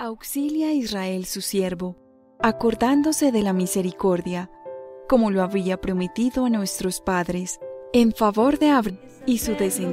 Auxilia a Israel su siervo, acordándose de la misericordia, como lo había prometido a nuestros padres, en favor de Abraham y su descendencia